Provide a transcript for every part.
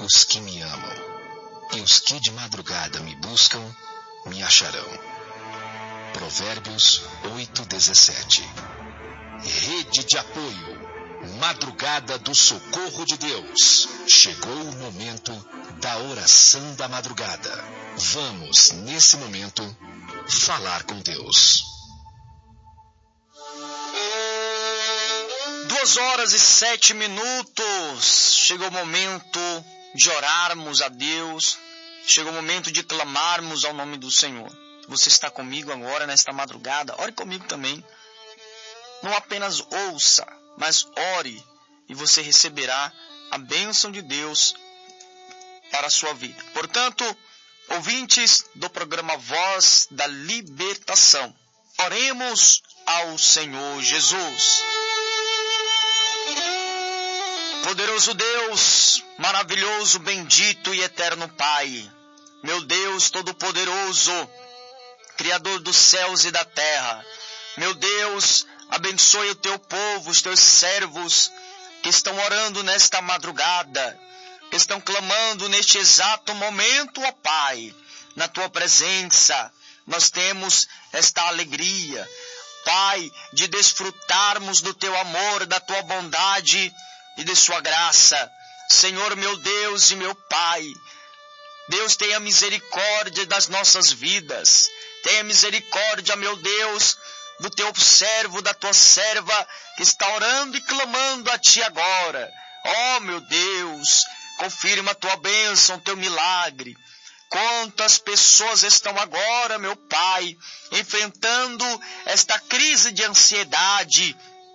os que me amam, e os que de madrugada me buscam, me acharão. Provérbios 8:17. Rede de apoio, Madrugada do Socorro de Deus. Chegou o momento da oração da madrugada. Vamos, nesse momento, falar com Deus. 2h07. Chegou o momento de orarmos a Deus. Chegou o momento de clamarmos ao nome do Senhor. Você está comigo agora nesta madrugada? Ore comigo também. Não apenas ouça, mas ore e você receberá a bênção de Deus para a sua vida. Portanto, ouvintes do programa Voz da Libertação, oremos ao Senhor Jesus. Poderoso Deus, maravilhoso, bendito e eterno Pai, meu Deus Todo-Poderoso, Criador dos céus e da terra, meu Deus, abençoe o teu povo, os teus servos que estão orando nesta madrugada, que estão clamando neste exato momento, ó Pai, na tua presença. Nós temos esta alegria, Pai, de desfrutarmos do teu amor, da tua bondade e de sua graça. Senhor, meu Deus e meu Pai, Deus, tenha misericórdia das nossas vidas. Tenha misericórdia, meu Deus, do teu servo, da tua serva, que está orando e clamando a ti agora. Oh, meu Deus, confirma a tua bênção, teu milagre. Quantas pessoas estão agora, meu Pai, enfrentando esta crise de ansiedade,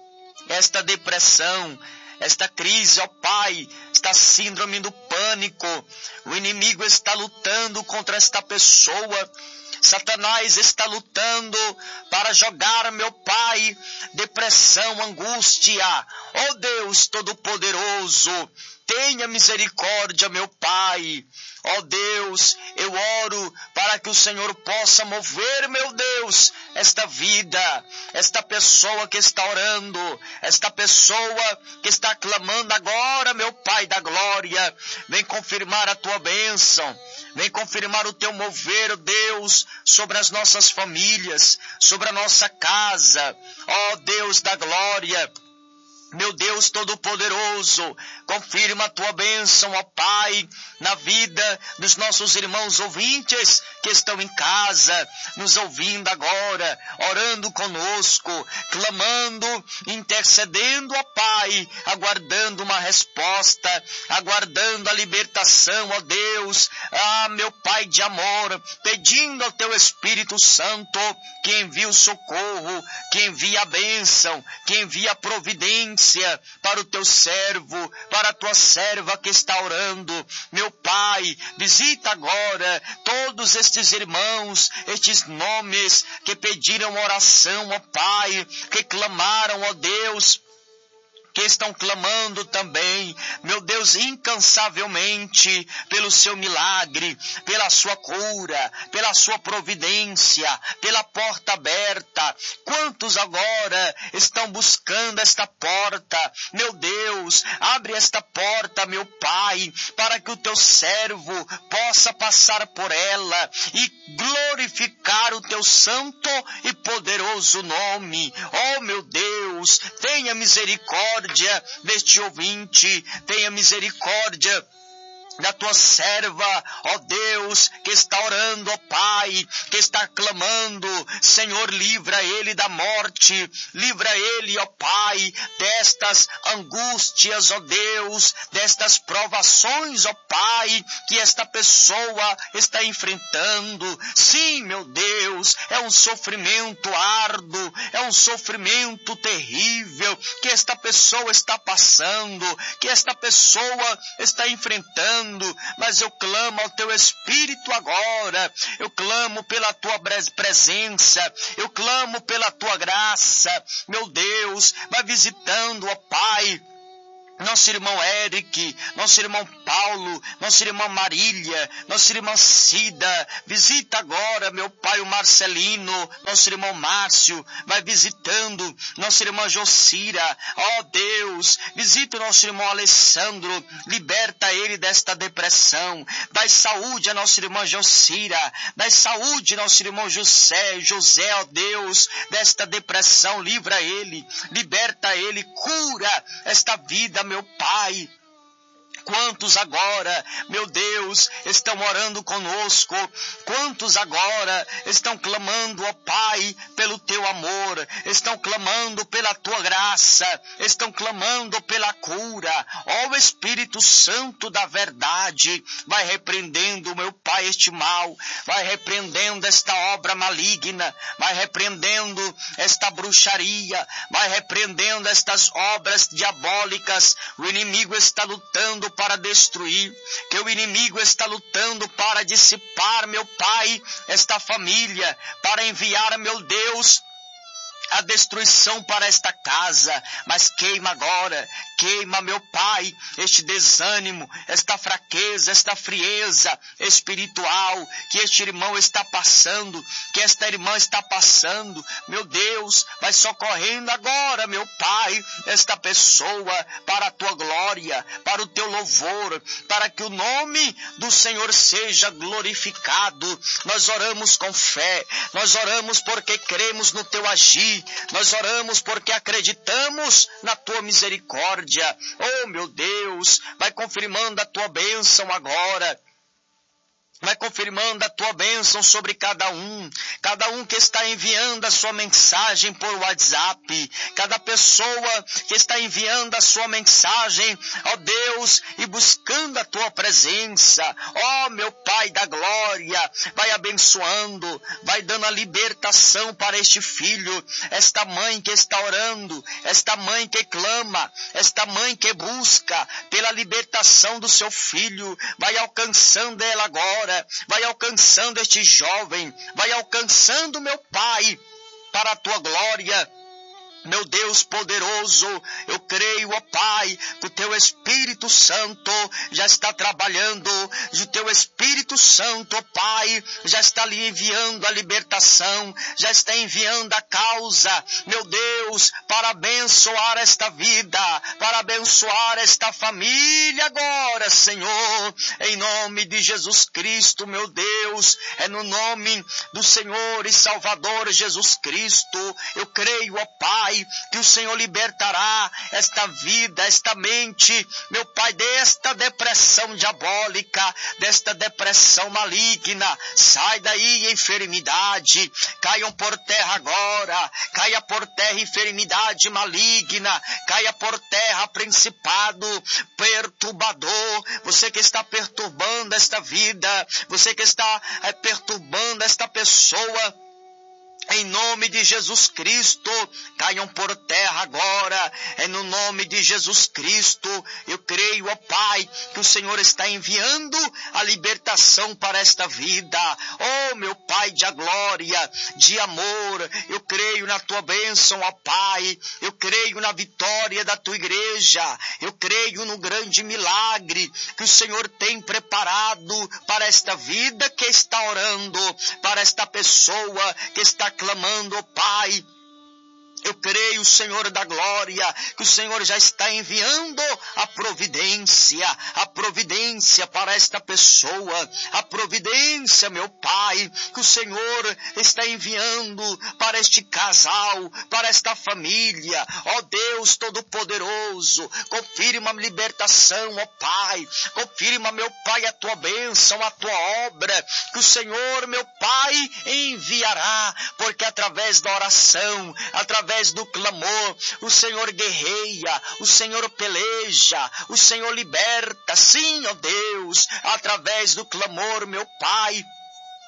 esta depressão, esta crise, ó Pai, esta síndrome do pânico. O inimigo está lutando contra esta pessoa. Satanás está lutando para jogar, meu Pai, depressão, angústia. Ó Deus Todo-Poderoso, tenha misericórdia, meu Pai. Ó Deus, eu oro para que o Senhor possa mover, meu Deus, esta vida, esta pessoa que está orando, esta pessoa que está clamando agora, meu Pai da glória. Vem confirmar a tua bênção, vem confirmar o teu mover, ó Deus, sobre as nossas famílias, sobre a nossa casa. Ó Deus da glória, meu Deus Todo-Poderoso, confirma a tua bênção, ó Pai, na vida dos nossos irmãos ouvintes que estão em casa, nos ouvindo agora, orando conosco, clamando, intercedendo, ó Pai, aguardando uma resposta, aguardando a libertação, ó Deus. Ah, meu Pai de amor, pedindo ao teu Espírito Santo que envie o socorro, que envie a bênção, que envie a providência para o teu servo, para a tua serva que está orando. Meu Pai, visita agora todos estes irmãos, estes nomes que pediram oração, ó Pai, que clamaram, ó Deus, que estão clamando também, meu Deus, incansavelmente pelo seu milagre, pela sua cura, pela sua providência, pela porta aberta. Quantos agora estão buscando esta porta? Meu Deus, abre esta porta, meu Pai, para que o teu servo possa passar por ela e glorificar o teu santo e poderoso nome. Oh, meu Deus, tenha misericórdia deste ouvinte, tenha misericórdia da tua serva, ó Deus, que está orando, ó Pai, que está clamando. Senhor, livra ele da morte, livra ele, ó Pai, destas angústias, ó Deus, destas provações, ó Pai, que esta pessoa está enfrentando. Sim, meu Deus, é um sofrimento árduo, é um sofrimento terrível que esta pessoa está passando, que esta pessoa está enfrentando. Mas eu clamo ao teu Espírito agora, eu clamo pela tua presença, eu clamo pela tua graça. Meu Deus, vai visitando, ó Pai, nosso irmão Eric, nosso irmão Paulo, nossa irmã Marília, nossa irmã Cida. Visita agora, meu Pai, o Marcelino, nosso irmão Márcio. Vai visitando nossa irmã Jocira. Ó Deus, visita o nosso irmão Alessandro. Liberta ele desta depressão. Dai saúde a nossa irmã Jocira. Dai saúde ao nosso irmão José, ó Deus, desta depressão. Livra ele, liberta ele, cura esta vida, meu Pai. Quantos agora, meu Deus, estão orando conosco? Quantos agora estão clamando, ó Pai, pelo Teu amor? Estão clamando pela Tua graça? Estão clamando pela cura? Ó Espírito Santo da verdade, vai repreendendo, meu Pai, este mal. Vai repreendendo esta obra maligna. Vai repreendendo esta bruxaria. Vai repreendendo estas obras diabólicas. O inimigo está lutando para destruir, que o inimigo está lutando para dissipar, meu Pai, esta família, para enviar, meu Deus, a destruição para esta casa. Mas queima agora, queima, meu Pai, este desânimo, esta fraqueza, esta frieza espiritual que este irmão está passando, que esta irmã está passando. Meu Deus, vai socorrendo agora, meu Pai, esta pessoa para a Tua glória, para o Teu louvor, para que o nome do Senhor seja glorificado. Nós oramos com fé, nós oramos porque cremos no Teu agir, nós oramos porque acreditamos na Tua misericórdia. Oh, meu Deus, vai confirmando a Tua bênção agora. Vai confirmando a Tua bênção sobre cada um que está enviando a sua mensagem por WhatsApp, cada pessoa que está enviando a sua mensagem, ó Deus, e buscando a Tua presença. Ó, meu Pai da glória, vai abençoando, vai dando a libertação para este filho, esta mãe que está orando, esta mãe que clama, esta mãe que busca pela libertação do seu filho. Vai alcançando ela agora, vai alcançando este jovem, vai alcançando, meu Pai, para a Tua glória. Meu Deus poderoso, eu creio, ó Pai, que o Teu Espírito Santo já está trabalhando, e o Teu Espírito Santo, ó Pai, já está lhe enviando a libertação, já está enviando a causa, meu Deus, para abençoar esta vida, para abençoar esta família agora, Senhor, em nome de Jesus Cristo, meu Deus, é no nome do Senhor e Salvador Jesus Cristo, eu creio, ó Pai, que o Senhor libertará esta vida, esta mente, meu Pai, desta depressão diabólica, desta depressão maligna. Sai daí, enfermidade, caiam por terra agora, caia por terra enfermidade maligna, caia por terra principado, perturbador, você que está perturbando esta vida, você que está perturbando esta pessoa, em nome de Jesus Cristo, caiam por terra agora, é no nome de Jesus Cristo. Eu creio, ó Pai, que o Senhor está enviando a libertação para esta vida. Oh, meu Pai de glória, de amor, eu creio na Tua bênção, ó Pai, eu creio na vitória da Tua igreja, eu creio no grande milagre que o Senhor tem preparado para esta vida que está orando, para esta pessoa que está clamando, ó Pai. Eu creio, Senhor da glória, que o Senhor já está enviando a providência para esta pessoa, a providência, meu Pai, que o Senhor está enviando para este casal, para esta família. Ó Deus Todo-Poderoso, confirma a libertação, ó Pai, confirma, meu Pai, a Tua bênção, a Tua obra, que o Senhor, meu Pai, enviará, porque através da oração, através do clamor, o Senhor guerreia, o Senhor peleja, o Senhor liberta, sim, ó Deus, através do clamor, meu Pai.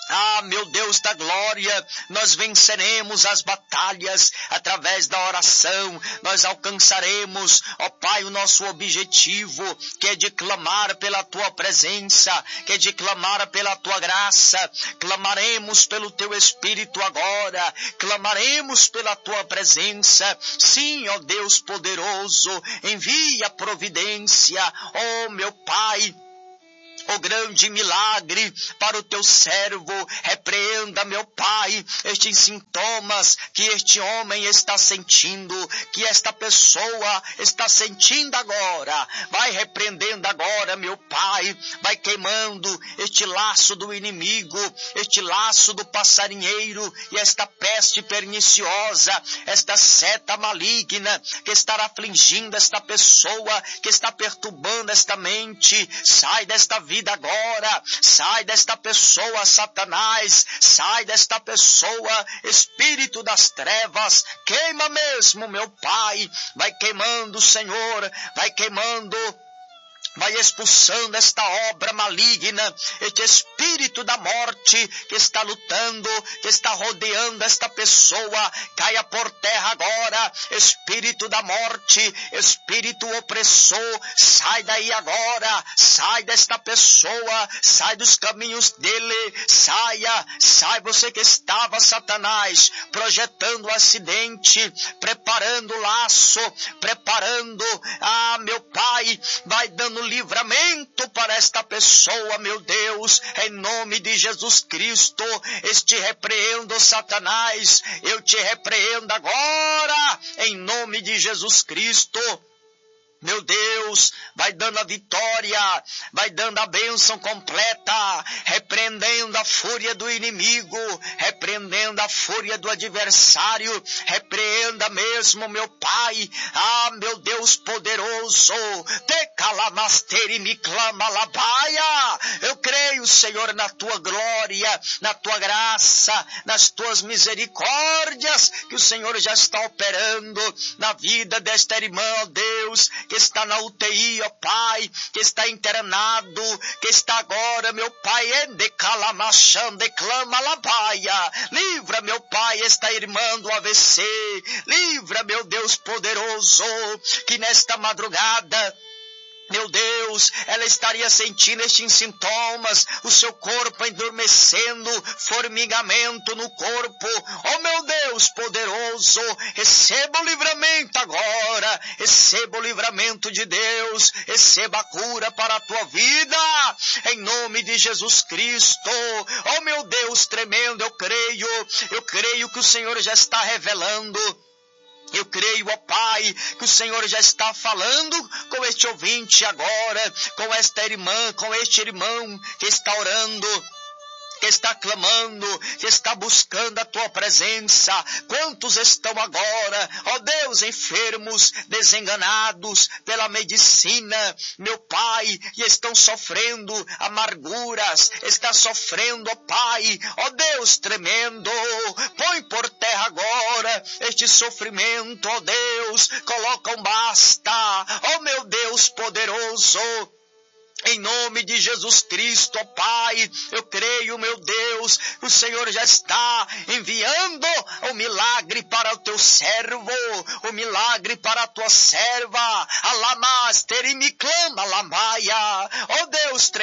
Ah, meu Deus da glória, nós venceremos as batalhas através da oração, nós alcançaremos, ó Pai, o nosso objetivo, que é de clamar pela Tua presença, que é de clamar pela Tua graça, clamaremos pelo Teu Espírito agora, clamaremos pela Tua presença, sim, ó Deus poderoso, envia a providência, ó meu Pai, o grande milagre para o teu servo. Repreenda, meu Pai, estes sintomas que este homem está sentindo, que esta pessoa está sentindo agora. Vai repreendendo agora, meu Pai, vai queimando este laço do inimigo, este laço do passarinheiro e esta peste perniciosa, esta seta maligna que está afligindo esta pessoa, que está perturbando esta mente. Sai desta vida agora, sai desta pessoa, Satanás, sai desta pessoa, espírito das trevas, queima mesmo, meu Pai, vai queimando, Senhor, vai queimando, vai expulsando esta obra maligna, este espírito da morte que está lutando, que está rodeando esta pessoa, caia por terra agora, espírito da morte, espírito opressor, sai daí agora, sai desta pessoa, sai dos caminhos dele, sai você que estava, Satanás, projetando o acidente, preparando o laço, preparando, meu Pai, vai dando livramento para esta pessoa, meu Deus, em nome de Jesus Cristo. Este repreendo, Satanás, eu te repreendo agora, em nome de Jesus Cristo. Meu Deus, vai dando a vitória, vai dando a bênção completa, repreendendo a fúria do inimigo, repreendendo a fúria do adversário, repreenda mesmo, meu Pai, meu Deus poderoso, te calamaster e me clama labaia. Eu creio, Senhor, na tua glória, na tua graça, nas tuas misericórdias, que o Senhor já está operando na vida desta irmã, ó Deus, que está na UTI, ó Pai, que está internado, que está agora, meu Pai, declama labaia. Livra, meu Pai, esta irmã do AVC. Livra, meu Deus poderoso, que nesta madrugada, meu Deus, ela estaria sentindo estes sintomas, o seu corpo endurmecendo, formigamento no corpo. Oh, meu Deus poderoso, receba o livramento agora, receba o livramento de Deus, receba a cura para a tua vida, em nome de Jesus Cristo. Oh, meu Deus tremendo, eu creio que o Senhor já está revelando. Eu creio, ó Pai, que o Senhor já está falando com este ouvinte agora, com esta irmã, com este irmão que está orando, que está clamando, que está buscando a tua presença. Quantos estão agora, ó Deus, enfermos, desenganados pela medicina, meu Pai, e estão sofrendo amarguras, está sofrendo, ó Pai, ó Deus tremendo. Põe por terra agora este sofrimento, ó Deus, coloca um basta, ó meu Deus poderoso. Em nome de Jesus Cristo, ó Pai, eu creio, meu Deus, que o Senhor já está enviando o milagre para o teu servo, o milagre para a tua serva. Alamaster e me clama, lamaia. Ó Deus,